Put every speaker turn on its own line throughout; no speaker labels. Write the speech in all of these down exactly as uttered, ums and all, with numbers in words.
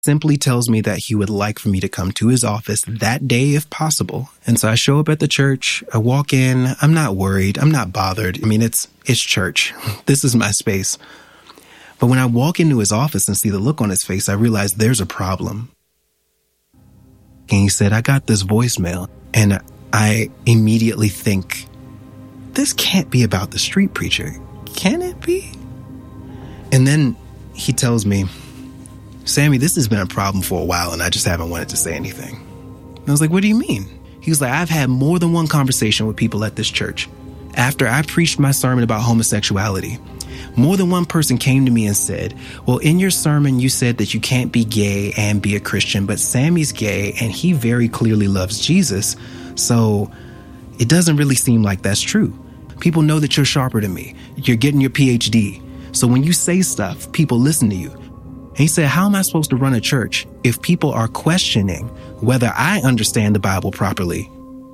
simply tells me that he would like for me to come to his office that day if possible. And so I show up at the church, I walk in, I'm not worried, I'm not bothered. I mean, it's it's church. This is my space. But when I walk into his office and see the look on his face, I realize there's a problem. And he said, I got this voicemail, and I immediately think, this can't be about the street preacher. Can it be? And then he tells me, Sammy, this has been a problem for a while, and I just haven't wanted to say anything. And I was like, what do you mean? He was like, I've had more than one conversation with people at this church. After I preached my sermon about homosexuality, more than one person came to me and said, well, in your sermon, you said that you can't be gay and be a Christian, but Sammy's gay, and he very clearly loves Jesus. So it doesn't really seem like that's true. People know that you're sharper than me. You're getting your P H D. So when you say stuff, people listen to you. And he said, how am I supposed to run a church if people are questioning whether I understand the Bible properly?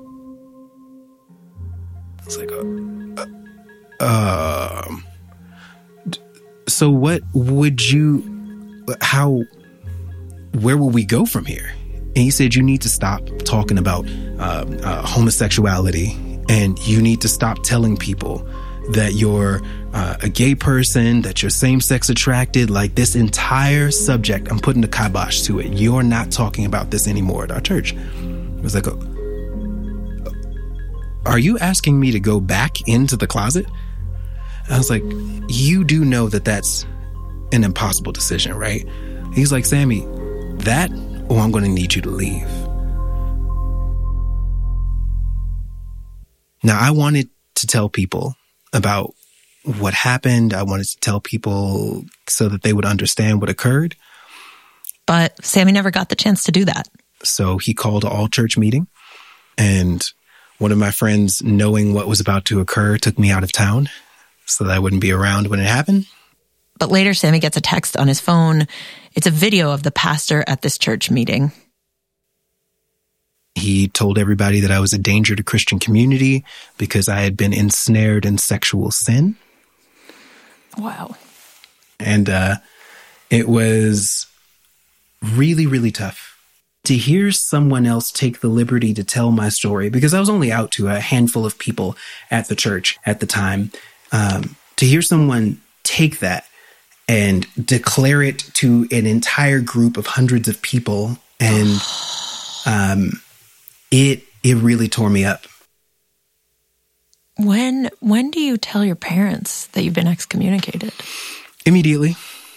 It's like, uh, uh, um, so what would you, how, where will we go from here? And he said, you need to stop talking about uh, uh, homosexuality, and you need to stop telling people that you're uh, a gay person, that you're same-sex attracted. Like, this entire subject, I'm putting the kibosh to it. You're not talking about this anymore at our church. It was like, a, are you asking me to go back into the closet? I was like, you do know that that's an impossible decision, right? He's like, Sammy, that or I'm going to need you to leave. Now, I wanted to tell people about what happened. I wanted to tell people so that they would understand what occurred.
But Sammy never got the chance to do that.
So he called an all-church meeting, and one of my friends, knowing what was about to occur, took me out of town so that I wouldn't be around when it happened.
But later, Sammy gets a text on his phone. It's a video of the pastor at this church meeting.
He told everybody that I was a danger to Christian community because I had been ensnared in sexual sin.
Wow.
And uh, it was really, really tough to hear someone else take the liberty to tell my story, because I was only out to a handful of people at the church at the time. Um, to hear someone take that and declare it to an entire group of hundreds of people, and um, it it really tore me up.
When when do you tell your parents that you've been excommunicated?
Immediately.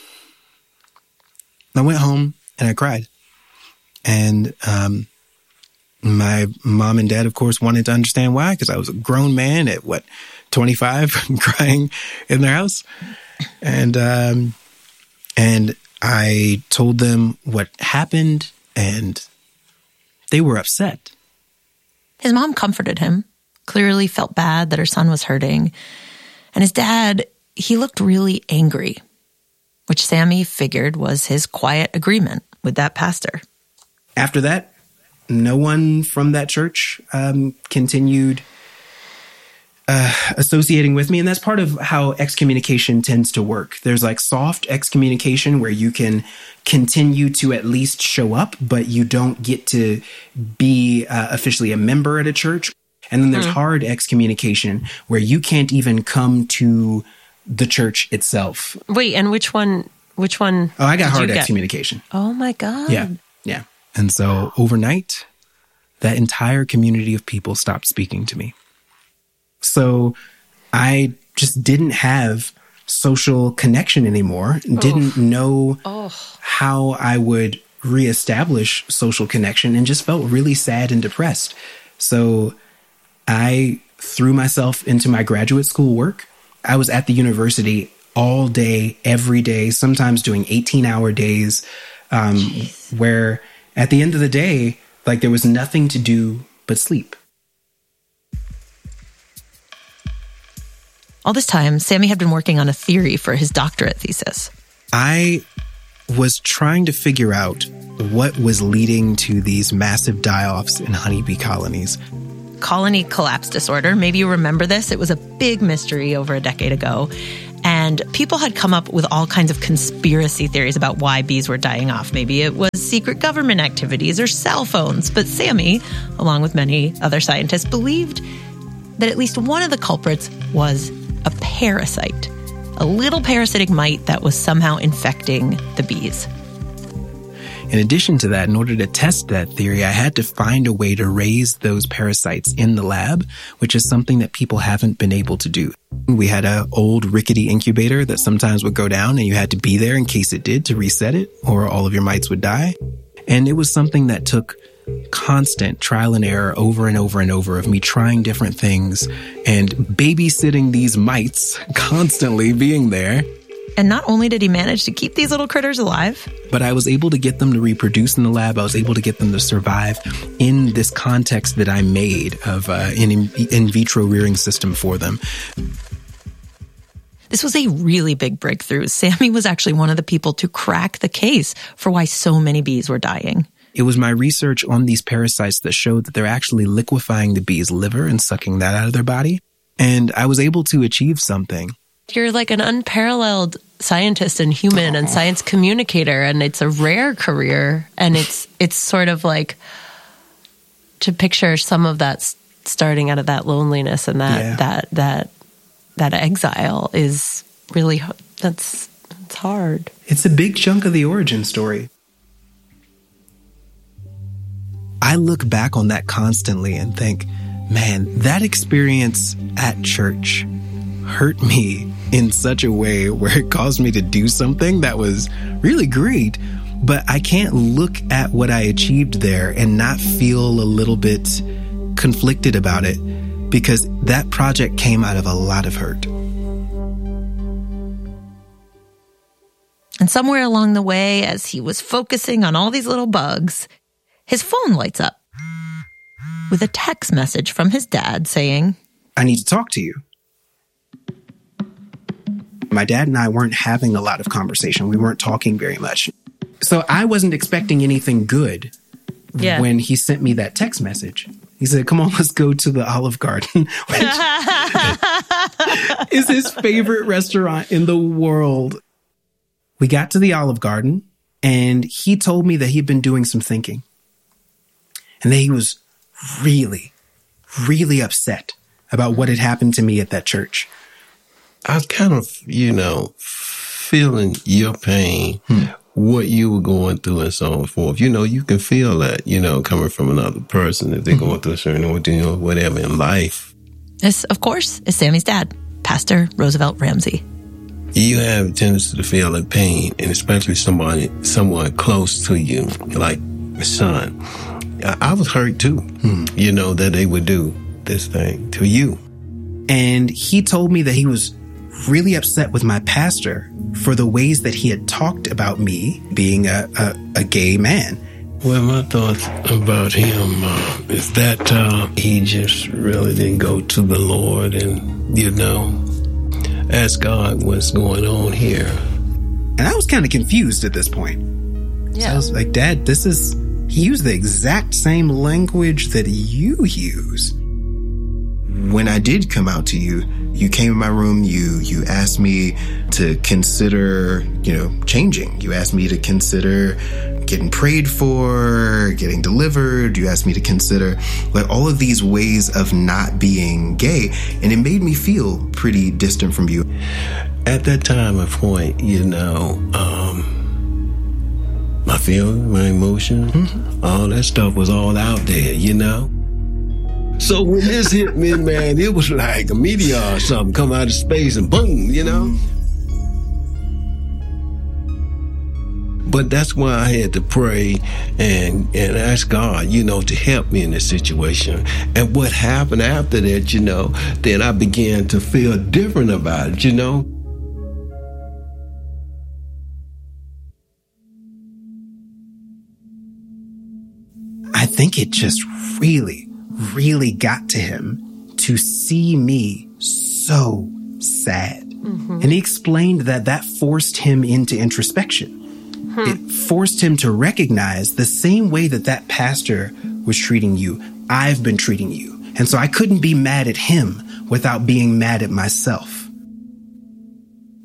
I went home and I cried. And um, my mom and dad, of course, wanted to understand why, because I was a grown man at, what, twenty-five, crying in their house. And um, and I told them what happened, and they were upset.
His mom comforted him, clearly felt bad that her son was hurting. And his dad, he looked really angry, which Sammy figured was his quiet agreement with that pastor.
After that, no one from that church um, continued uh, associating with me. And that's part of how excommunication tends to work. There's like soft excommunication where you can continue to at least show up, but you don't get to be uh, officially a member at a church. And then there's mm. hard excommunication where you can't even come to the church itself.
Wait, and which one? Which one?
Oh, I got hard excommunication.
Oh my God.
Yeah, yeah. And so overnight, that entire community of people stopped speaking to me. So I just didn't have social connection anymore, oh. didn't know oh. how I would reestablish social connection, and just felt really sad and depressed. So I threw myself into my graduate school work. I was at the university all day, every day, sometimes doing eighteen-hour days, um, where at the end of the day, like, there was nothing to do but sleep.
All this time, Sammy had been working on a theory for his doctorate thesis.
I was trying to figure out what was leading to these massive die-offs in honeybee colonies.
Colony collapse disorder. Maybe you remember this. It was a big mystery over a decade ago. And people had come up with all kinds of conspiracy theories about why bees were dying off. Maybe it was secret government activities or cell phones. But Sammy, along with many other scientists, believed that at least one of the culprits was a parasite, a little parasitic mite that was somehow infecting the bees.
In addition to that, in order to test that theory, I had to find a way to raise those parasites in the lab, which is something that people haven't been able to do. We had an old rickety incubator that sometimes would go down, and you had to be there in case it did to reset it, or all of your mites would die. And it was something that took constant trial and error over and over and over of me trying different things and babysitting these mites, constantly being there.
And not only did he manage to keep these little critters alive,
but I was able to get them to reproduce in the lab. I was able to get them to survive in this context that I made of uh, an in, in vitro rearing system for them.
This was a really big breakthrough. Sammy was actually one of the people to crack the case for why so many bees were dying.
It was my research on these parasites that showed that they're actually liquefying the bee's liver and sucking that out of their body. And I was able to achieve something.
You're like an unparalleled scientist and human and science communicator, and it's a rare career. And it's it's sort of like to picture some of that starting out of that loneliness and that yeah. that that that exile is really that's it's hard.
It's a big chunk of the origin story. I look back on that constantly and think, man, that experience at church hurt me in such a way where it caused me to do something that was really great, but I can't look at what I achieved there and not feel a little bit conflicted about it, because that project came out of a lot of hurt.
And somewhere along the way, as he was focusing on all these little bugs, his phone lights up with a text message from his dad saying,
"I need to talk to you." My dad and I weren't having a lot of conversation. We weren't talking very much. So I wasn't expecting anything good yeah. when he sent me that text message. He said, "Come on, let's go to the Olive Garden," which is his favorite restaurant in the world. We got to the Olive Garden, and he told me that he'd been doing some thinking. And that he was really, really upset about what had happened to me at that church.
I was kind of, you know, feeling your pain, hmm. what you were going through and so forth. You know, you can feel that, you know, coming from another person if they're mm-hmm. going through a certain ordeal or whatever in life.
This, of course, is Sammy's dad, Pastor Roosevelt Ramsey.
You have a tendency to feel the pain, and especially somebody, someone close to you, like my son. I, I was hurt too, hmm. you know, that they would do this thing to you.
And he told me that he was really upset with my pastor for the ways that he had talked about me being a, a, a gay man.
Well, my thoughts about him uh, is that uh, he just really didn't go to the Lord and, you know, ask God what's going on here.
And I was kind of confused at this point. Yeah. So I was like, "Dad, this is..." He used the exact same language that you use. When I did come out to you, you came in my room, you you asked me to consider, you know, changing. You asked me to consider getting prayed for, getting delivered. You asked me to consider like all of these ways of not being gay. And it made me feel pretty distant from you.
At that time and point, you know, um, my feelings, my emotions, mm-hmm. all that stuff was all out there, you know? So when this hit me, man, it was like a meteor or something come out of space and boom, you know? But that's why I had to pray and, and ask God, you know, to help me in this situation. And what happened after that, you know, then I began to feel different about it, you know?
I think it just really, really got to him to see me so sad. Mm-hmm. And he explained that that forced him into introspection. Hmm. It forced him to recognize the same way that that pastor was treating you, I've been treating you. And so I couldn't be mad at him without being mad at myself.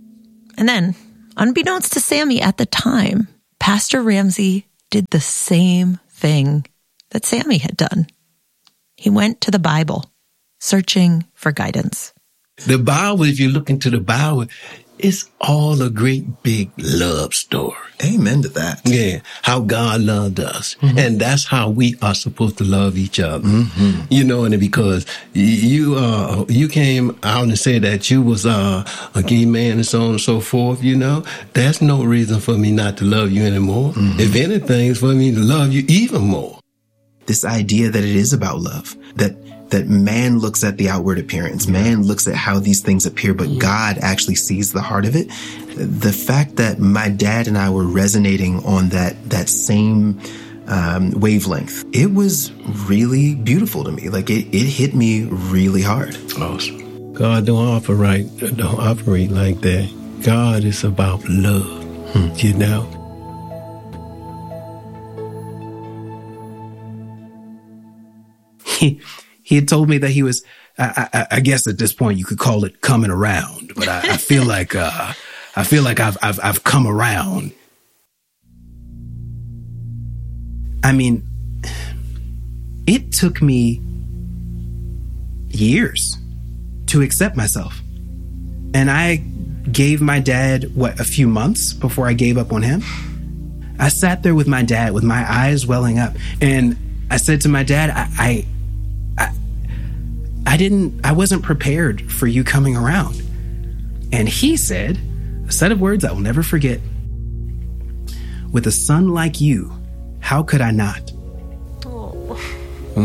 And then, unbeknownst to Sammy at the time, Pastor Ramsey did the same thing that Sammy had done. He went to the Bible, searching for guidance.
The Bible, if you look into the Bible, it's all a great big love story.
Amen to that.
Yeah, how God loved us. Mm-hmm. And that's how we are supposed to love each other.
Mm-hmm.
You know, and because you uh, you came out and said that you was uh, a gay man and so on and so forth, you know, that's no reason for me not to love you anymore. Mm-hmm. If anything, it's for me to love you even more.
This idea that it is about love, that that man looks at the outward appearance, man looks at how these things appear, but God actually sees the heart of it. The fact that my dad and I were resonating on that that same um, wavelength, it was really beautiful to me. Like it, it hit me really hard.
Awesome. God don't operate, don't operate like that. God is about love, hmm. you know.
He, he had told me that he was, I, I, I guess at this point you could call it coming around, but I, I feel like, uh, I feel like I've, I've, I've come around. I mean, it took me years to accept myself. And I gave my dad, what, a few months before I gave up on him? I sat there with my dad with my eyes welling up, and I said to my dad, I, I I didn't, I wasn't prepared for you coming around. And he said, a set of words I will never forget. With a son like you, how could I not?